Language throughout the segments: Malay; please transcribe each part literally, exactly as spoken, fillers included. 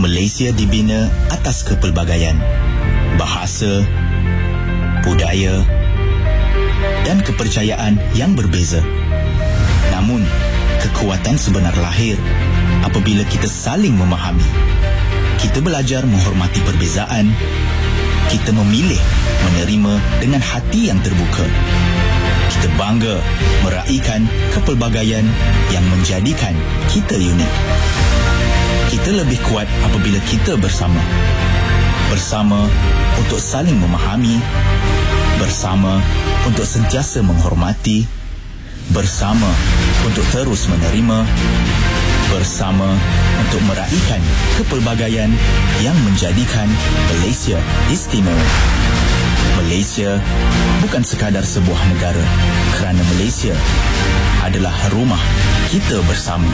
Malaysia dibina atas kepelbagaian, bahasa, budaya dan kepercayaan yang berbeza. Namun, kekuatan sebenar lahir apabila kita saling memahami. Kita belajar menghormati perbezaan. Kita memilih menerima dengan hati yang terbuka. Kita bangga meraihkan kepelbagaian yang menjadikan kita unik. Kita lebih kuat apabila kita bersama. Bersama untuk saling memahami. Bersama untuk sentiasa menghormati. Bersama untuk terus menerima. Bersama untuk meraihkan kepelbagaian yang menjadikan Malaysia istimewa. Malaysia bukan sekadar sebuah negara, kerana Malaysia adalah rumah kita bersama.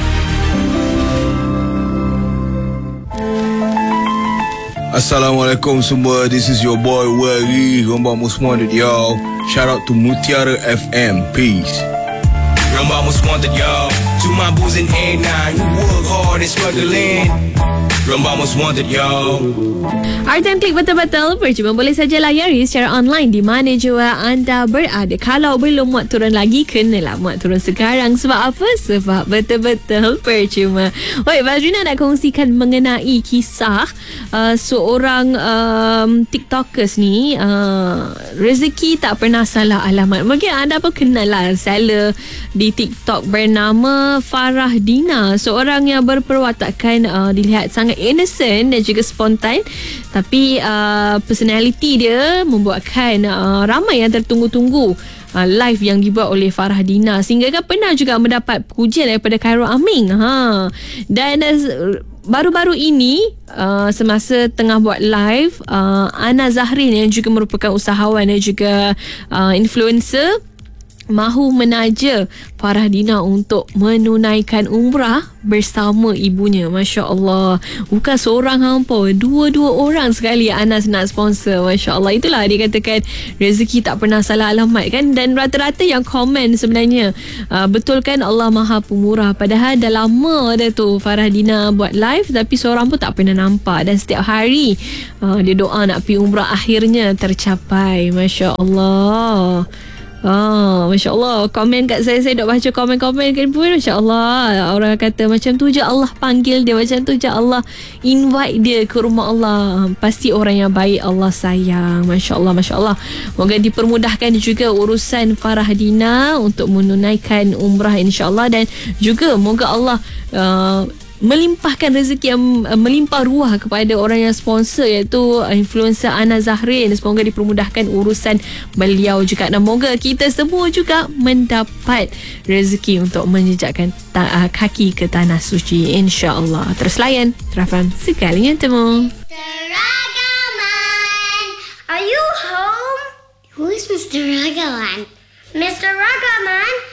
Assalamualaikum semua, this is your boy Wari. Rombak most wanted, y'all. Shout out to Mutiara F M, peace. Rombak most wanted, y'all. To my boos in A nine who work hard and struggling. Rombak most wanted, y'all. Art and Click betul-betul percuma boleh saja layari secara online di mana jua anda berada. Kalau belum muat turun lagi, kenalah muat turun sekarang. Sebab apa? Sebab betul-betul percuma. Oi, Bazrina nak kongsikan mengenai kisah uh, seorang um, TikTokers ni. uh, Rezeki tak pernah salah alamat. Mungkin anda pun kenal lah seller di TikTok bernama Farah Dina. Seorang yang berperwatakan uh, dilihat sangat innocent dan juga spontan, tapi uh, personality dia membuatkan uh, ramai yang tertunggu-tunggu uh, live yang dibuat oleh Farah Dina, sehingga kan pernah juga mendapat pujian daripada Khairul Aming. Ha. Dan uh, baru-baru ini uh, semasa tengah buat live, uh, Ana Zahrin yang juga merupakan usahawan dan juga uh, influencer mahu menaja Farah Dina untuk menunaikan umrah bersama ibunya. Masya Allah, bukan seorang hampa, dua-dua orang sekali Anas nak sponsor. Masya Allah, itulah dia katakan rezeki tak pernah salah alamat kan. Dan rata-rata yang komen sebenarnya, uh, betul kan Allah Maha Pemurah. Padahal dah lama dah tu Farah Dina buat live, tapi seorang pun tak pernah nampak. Dan setiap hari uh, dia doa nak pergi umrah, akhirnya tercapai. Masya Allah. Ah, Masya Allah. Komen kat saya, saya dok baca komen-komen kan pun, Masya Allah. Orang kata macam tu je Allah panggil dia, macam tu je Allah invite dia ke rumah Allah. Pasti orang yang baik Allah sayang. Masya Allah, Masya Allah. Moga dipermudahkan juga urusan Farah Dina untuk menunaikan umrah, insya Allah. Dan juga moga Allah uh, melimpahkan rezeki yang uh, melimpah ruah kepada orang yang sponsor, iaitu uh, influencer Ana Zahrin. Semoga dipermudahkan urusan beliau juga, dan moga kita semua juga mendapat rezeki untuk menjejakkan ta- uh, kaki ke tanah suci, insya-Allah. Terus layan Trafam sekalinya temu. mister Ragaman, are you home? Who is mister Ragaman? mister Ragaman?